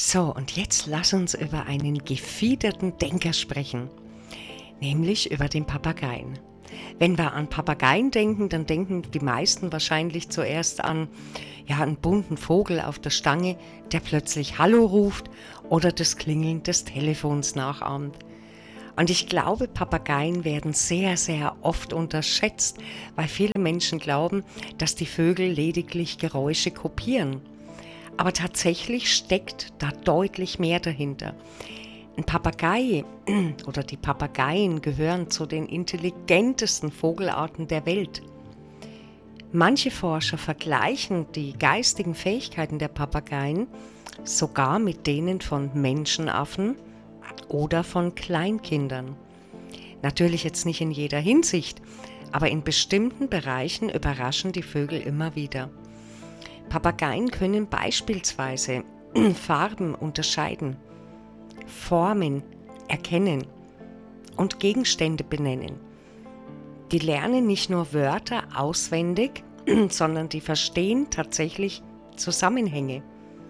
So, und jetzt lass uns über einen gefiederten Denker sprechen, nämlich über den Papageien. Wenn wir an Papageien denken, dann denken die meisten wahrscheinlich zuerst an einen bunten Vogel auf der Stange, der plötzlich Hallo ruft oder das Klingeln des Telefons nachahmt. Und ich glaube, Papageien werden sehr, sehr oft unterschätzt, weil viele Menschen glauben, dass die Vögel lediglich Geräusche kopieren. Aber tatsächlich steckt da deutlich mehr dahinter. Ein Papagei oder die Papageien gehören zu den intelligentesten Vogelarten der Welt. Manche Forscher vergleichen die geistigen Fähigkeiten der Papageien sogar mit denen von Menschenaffen oder von Kleinkindern. Natürlich jetzt nicht in jeder Hinsicht, aber in bestimmten Bereichen überraschen die Vögel immer wieder. Papageien können beispielsweise Farben unterscheiden, Formen erkennen und Gegenstände benennen. Die lernen nicht nur Wörter auswendig, sondern die verstehen tatsächlich Zusammenhänge.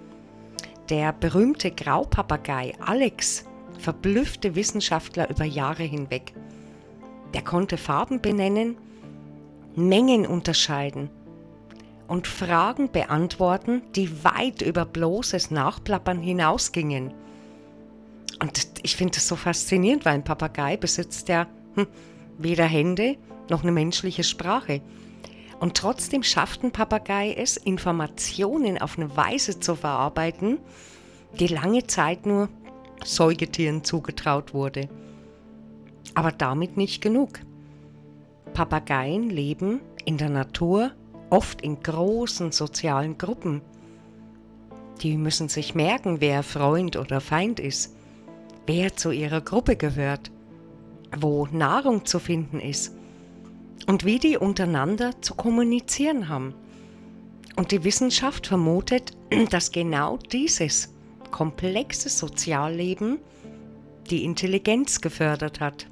Der berühmte Graupapagei Alex verblüffte Wissenschaftler über Jahre hinweg. Der konnte Farben benennen, Mengen unterscheiden und Fragen beantworten, die weit über bloßes Nachplappern hinausgingen. Und ich finde das so faszinierend, weil ein Papagei besitzt ja weder Hände noch eine menschliche Sprache. Und trotzdem schafft ein Papagei es, Informationen auf eine Weise zu verarbeiten, die lange Zeit nur Säugetieren zugetraut wurde. Aber damit nicht genug. Papageien leben in der Natur oft in großen sozialen Gruppen. Die müssen sich merken, wer Freund oder Feind ist, wer zu ihrer Gruppe gehört, wo Nahrung zu finden ist und wie die untereinander zu kommunizieren haben. Und die Wissenschaft vermutet, dass genau dieses komplexe Sozialleben die Intelligenz gefördert hat.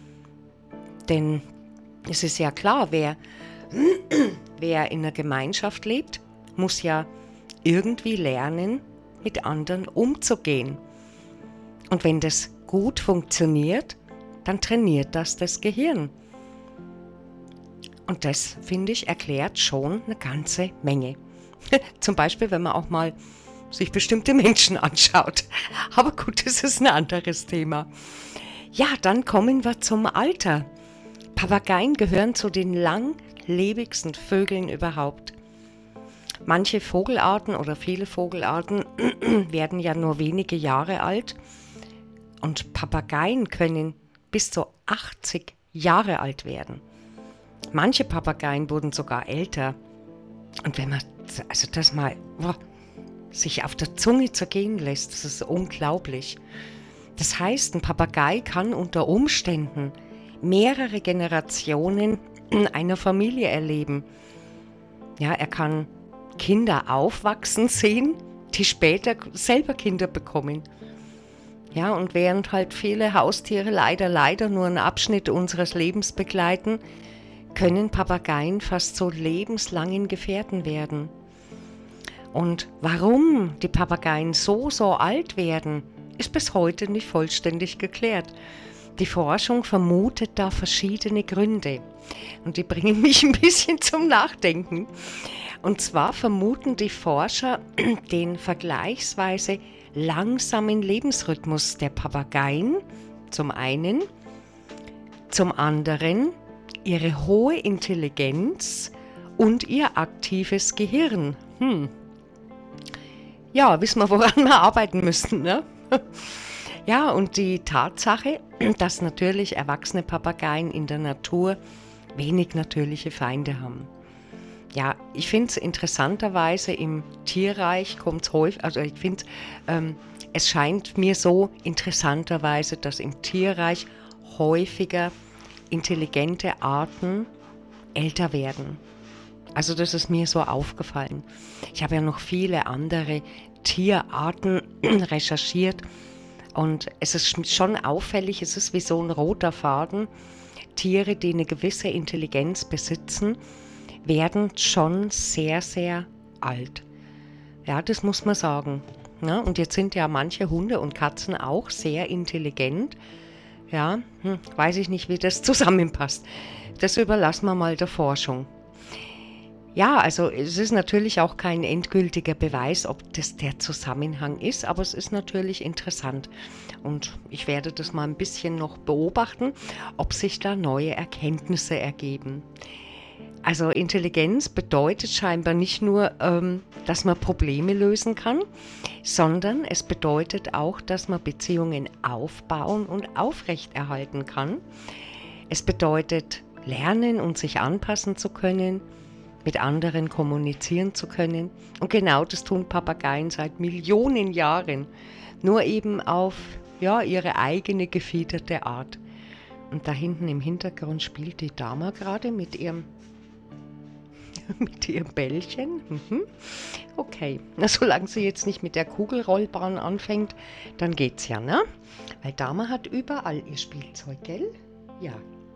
Denn es ist ja klar, wer in einer Gemeinschaft lebt, muss ja irgendwie lernen, mit anderen umzugehen. Und wenn das gut funktioniert, dann trainiert das Gehirn. Und das, finde ich, erklärt schon eine ganze Menge. Zum Beispiel, wenn man auch mal sich bestimmte Menschen anschaut. Aber gut, das ist ein anderes Thema. Ja, dann kommen wir zum Alter. Papageien gehören zu den langlebigsten Vögeln überhaupt. Manche Vogelarten oder viele Vogelarten werden ja nur wenige Jahre alt und Papageien können bis zu 80 Jahre alt werden. Manche Papageien wurden sogar älter. Und wenn man das mal sich auf der Zunge zergehen lässt, das ist unglaublich. Das heißt, ein Papagei kann unter Umständen mehrere Generationen einer Familie erleben. Ja, er kann Kinder aufwachsen sehen, die später selber Kinder bekommen. Ja, und während halt viele Haustiere leider nur einen Abschnitt unseres Lebens begleiten, können Papageien fast so lebenslangen Gefährten werden. Und warum die Papageien so alt werden, ist bis heute nicht vollständig geklärt. Die Forschung vermutet da verschiedene Gründe und die bringen mich ein bisschen zum Nachdenken. Und zwar vermuten die Forscher den vergleichsweise langsamen Lebensrhythmus der Papageien zum einen, zum anderen ihre hohe Intelligenz und ihr aktives Gehirn. Ja, wissen wir, woran wir arbeiten müssen, ne? Ja, und die Tatsache, dass natürlich erwachsene Papageien in der Natur wenig natürliche Feinde haben. Ja, ich finde es interessanterweise im Tierreich kommt es häufig, also ich finde, es scheint mir so interessanterweise, dass im Tierreich häufiger intelligente Arten älter werden. Also das ist mir so aufgefallen. Ich habe ja noch viele andere Tierarten recherchiert und es ist schon auffällig, es ist wie so ein roter Faden. Tiere, die eine gewisse Intelligenz besitzen, werden schon sehr, sehr alt. Ja, das muss man sagen. Ja, und jetzt sind ja manche Hunde und Katzen auch sehr intelligent. Ja, weiß ich nicht, wie das zusammenpasst. Das überlassen wir mal der Forschung. Ja, also es ist natürlich auch kein endgültiger Beweis, ob das der Zusammenhang ist, aber es ist natürlich interessant. Und ich werde das mal ein bisschen noch beobachten, ob sich da neue Erkenntnisse ergeben. Also Intelligenz bedeutet scheinbar nicht nur, dass man Probleme lösen kann, sondern es bedeutet auch, dass man Beziehungen aufbauen und aufrechterhalten kann. Es bedeutet, lernen und sich anpassen zu können, mit anderen kommunizieren zu können. Und genau das tun Papageien seit Millionen Jahren, nur eben auf ihre eigene gefiederte Art. Und da hinten im Hintergrund spielt die Dama gerade mit ihrem Bällchen. Okay, na, solange sie jetzt nicht mit der Kugelrollbahn anfängt, dann geht's ja, ne? Weil Dama hat überall ihr Spielzeug, gell? Ja.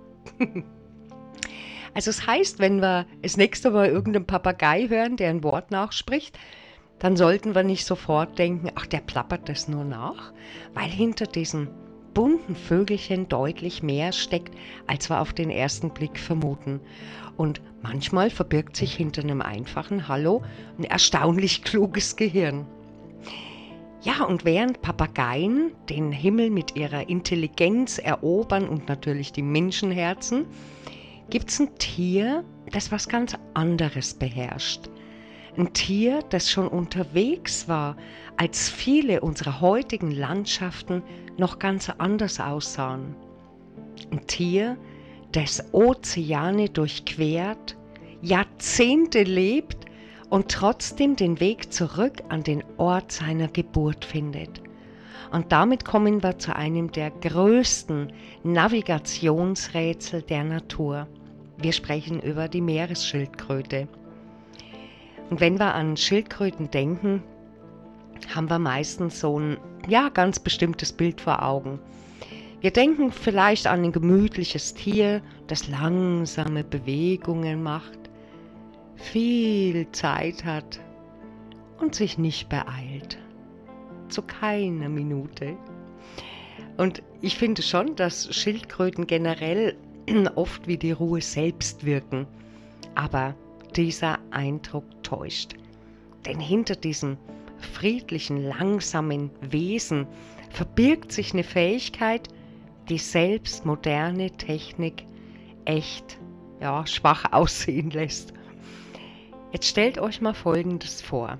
Also es heißt, wenn wir das nächste Mal irgendeinen Papagei hören, der ein Wort nachspricht, dann sollten wir nicht sofort denken, ach, der plappert das nur nach, weil hinter diesen bunten Vögelchen deutlich mehr steckt, als wir auf den ersten Blick vermuten. Und manchmal verbirgt sich hinter einem einfachen Hallo ein erstaunlich kluges Gehirn. Ja, und während Papageien den Himmel mit ihrer Intelligenz erobern und natürlich die Menschenherzen, gibt es ein Tier, das was ganz anderes beherrscht. Ein Tier, das schon unterwegs war, als viele unserer heutigen Landschaften noch ganz anders aussahen. Ein Tier, das Ozeane durchquert, Jahrzehnte lebt und trotzdem den Weg zurück an den Ort seiner Geburt findet. Und damit kommen wir zu einem der größten Navigationsrätsel der Natur. Wir sprechen über die Meeresschildkröte. Und wenn wir an Schildkröten denken, haben wir meistens so ein ganz bestimmtes Bild vor Augen. Wir denken vielleicht an ein gemütliches Tier, das langsame Bewegungen macht, viel Zeit hat und sich nicht beeilt. Zu keiner Minute. Und ich finde schon, dass Schildkröten generell oft wie die Ruhe selbst wirken. Aber dieser Eindruck täuscht. Denn hinter diesem friedlichen, langsamen Wesen verbirgt sich eine Fähigkeit, die selbst moderne Technik echt schwach aussehen lässt. Jetzt stellt euch mal Folgendes vor.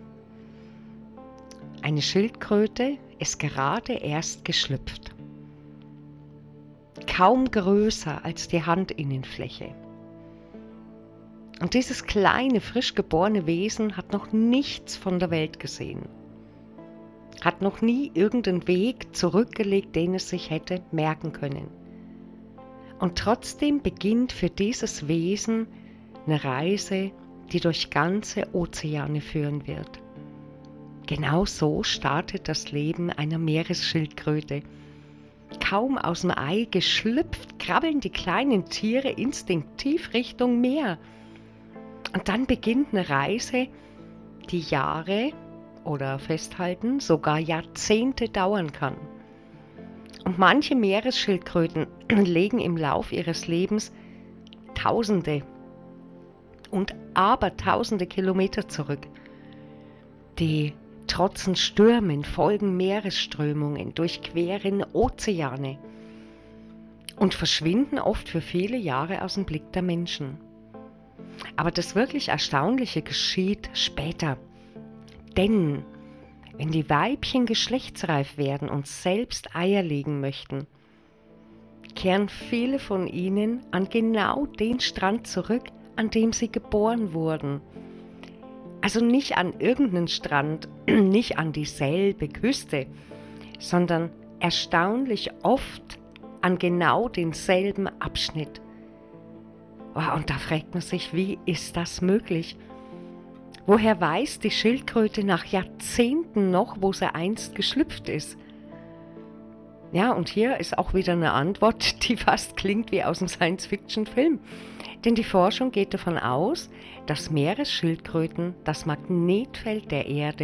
Eine Schildkröte ist gerade erst geschlüpft. Kaum größer als die Handinnenfläche. Und dieses kleine, frisch geborene Wesen hat noch nichts von der Welt gesehen. Hat noch nie irgendeinen Weg zurückgelegt, den es sich hätte merken können. Und trotzdem beginnt für dieses Wesen eine Reise, die durch ganze Ozeane führen wird. Genau so startet das Leben einer Meeresschildkröte. Kaum aus dem Ei geschlüpft, krabbeln die kleinen Tiere instinktiv Richtung Meer. Und dann beginnt eine Reise, die Jahre oder festhalten, sogar Jahrzehnte dauern kann. Und manche Meeresschildkröten legen im Lauf ihres Lebens Tausende und Abertausende Kilometer zurück. Die trotzen Stürmen, folgen Meeresströmungen, durchqueren Ozeane und verschwinden oft für viele Jahre aus dem Blick der Menschen. Aber das wirklich Erstaunliche geschieht später. Denn wenn die Weibchen geschlechtsreif werden und selbst Eier legen möchten, kehren viele von ihnen an genau den Strand zurück, an dem sie geboren wurden. Also nicht an irgendeinen Strand, nicht an dieselbe Küste, sondern erstaunlich oft an genau denselben Abschnitt. Und da fragt man sich, wie ist das möglich? Woher weiß die Schildkröte nach Jahrzehnten noch, wo sie einst geschlüpft ist? Ja, und hier ist auch wieder eine Antwort, die fast klingt wie aus einem Science-Fiction-Film. Denn die Forschung geht davon aus, dass Meeresschildkröten das Magnetfeld der Erde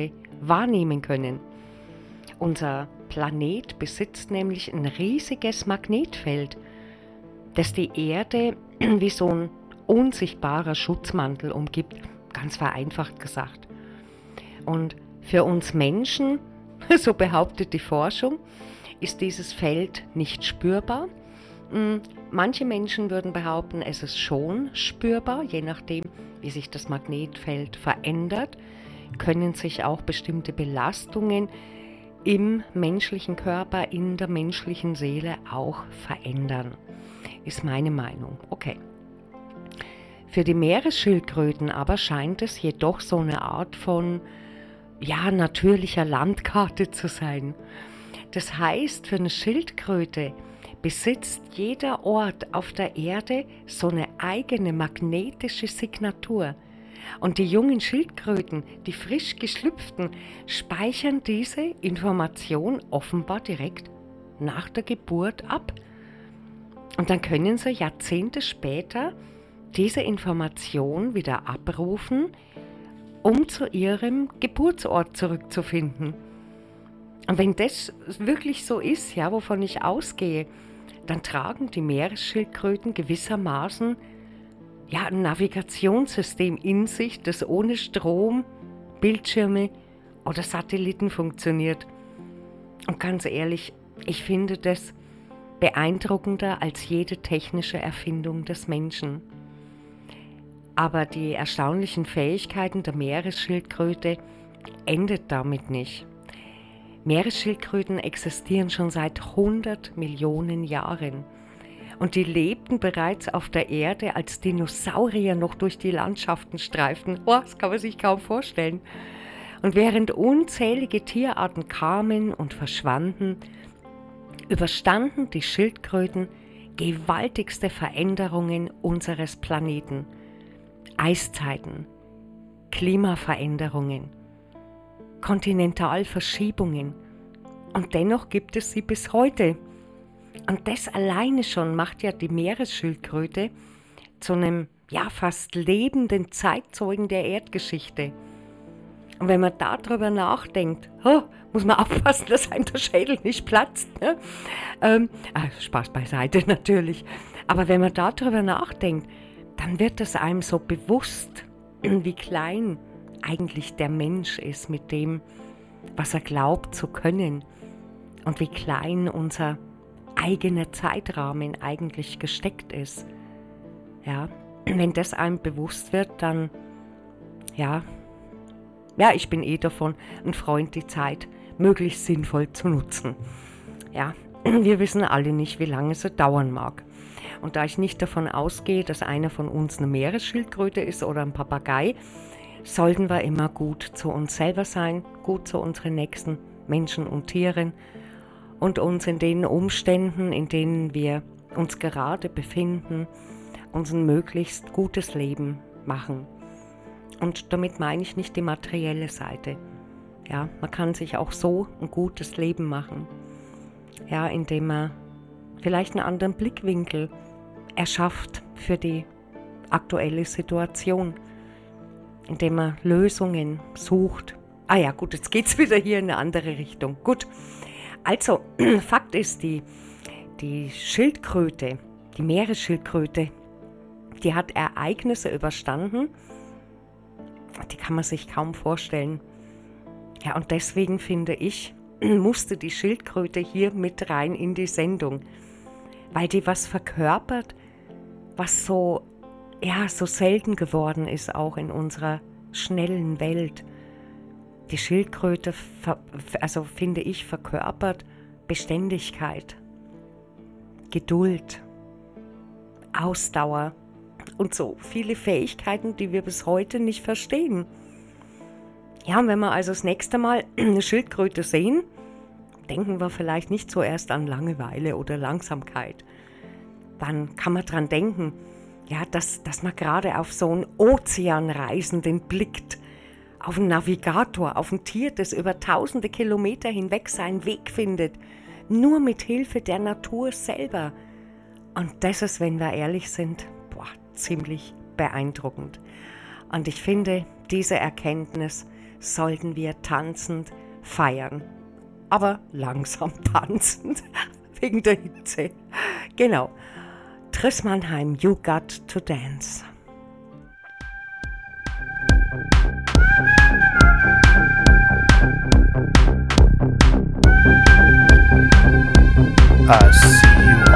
wahrnehmen können. Unser Planet besitzt nämlich ein riesiges Magnetfeld, das die Erde wie so ein unsichtbarer Schutzmantel umgibt, ganz vereinfacht gesagt. Und für uns Menschen, so behauptet die Forschung, ist dieses Feld nicht spürbar. Manche Menschen würden behaupten, es ist schon spürbar, je nachdem, wie sich das Magnetfeld verändert, können sich auch bestimmte Belastungen im menschlichen Körper, in der menschlichen Seele auch verändern. Ist meine Meinung. Okay. Für die Meeresschildkröten aber scheint es jedoch so eine Art von natürlicher Landkarte zu sein. Das heißt, für eine Schildkröte besitzt jeder Ort auf der Erde so eine eigene magnetische Signatur. Und die jungen Schildkröten, die frisch geschlüpften, speichern diese Information offenbar direkt nach der Geburt ab. Und dann können sie Jahrzehnte später diese Information wieder abrufen, um zu ihrem Geburtsort zurückzufinden. Und wenn das wirklich so ist, wovon ich ausgehe, dann tragen die Meeresschildkröten gewissermaßen ein Navigationssystem in sich, das ohne Strom, Bildschirme oder Satelliten funktioniert. Und ganz ehrlich, ich finde das beeindruckender als jede technische Erfindung des Menschen. Aber die erstaunlichen Fähigkeiten der Meeresschildkröte endet damit nicht. Meeresschildkröten existieren schon seit 100 Millionen Jahren. Und die lebten bereits auf der Erde, als Dinosaurier noch durch die Landschaften streiften. Das kann man sich kaum vorstellen. Und während unzählige Tierarten kamen und verschwanden, überstanden die Schildkröten gewaltigste Veränderungen unseres Planeten. Eiszeiten, Klimaveränderungen, Kontinentalverschiebungen. Und dennoch gibt es sie bis heute. Und das alleine schon macht die Meeresschildkröte zu einem fast lebenden Zeitzeugen der Erdgeschichte. Und wenn man darüber nachdenkt, muss man aufpassen, dass einem der Schädel nicht platzt. Ne? Spaß beiseite natürlich. Aber wenn man darüber nachdenkt, dann wird es einem so bewusst, wie klein eigentlich der Mensch ist mit dem, was er glaubt zu können. Und wie klein unser eigener Zeitrahmen eigentlich gesteckt ist. Wenn das einem bewusst wird, dann, ich bin davon ein Freund, die Zeit möglichst sinnvoll zu nutzen. Wir wissen alle nicht, wie lange es dauern mag. Und da ich nicht davon ausgehe, dass einer von uns eine Meeresschildkröte ist oder ein Papagei, sollten wir immer gut zu uns selber sein, gut zu unseren nächsten Menschen und Tieren und uns in den Umständen, in denen wir uns gerade befinden, uns ein möglichst gutes Leben machen. Und damit meine ich nicht die materielle Seite. Man kann sich auch so ein gutes Leben machen, indem man vielleicht einen anderen Blickwinkel erschafft für die aktuelle Situation, indem man Lösungen sucht. Jetzt geht's wieder hier in eine andere Richtung. Gut, also Fakt ist, die Schildkröte, die Meeresschildkröte, die hat Ereignisse überstanden, die kann man sich kaum vorstellen. Und deswegen finde ich, musste die Schildkröte hier mit rein in die Sendung, weil die was verkörpert, was so selten geworden ist, auch in unserer schnellen Welt. Die Schildkröte, finde ich, verkörpert Beständigkeit, Geduld, Ausdauer und so viele Fähigkeiten, die wir bis heute nicht verstehen. Und wenn wir also das nächste Mal eine Schildkröte sehen, denken wir vielleicht nicht zuerst an Langeweile oder Langsamkeit. Dann kann man dran denken, dass man gerade auf so einen Ozeanreisenden blickt, auf einen Navigator, auf ein Tier, das über tausende Kilometer hinweg seinen Weg findet, nur mit Hilfe der Natur selber. Und das ist, wenn wir ehrlich sind, ziemlich beeindruckend. Und ich finde, diese Erkenntnis sollten wir tanzend feiern. Aber langsam tanzend, wegen der Hitze. Genau. Triss Mannheim, You Got to Dance. I see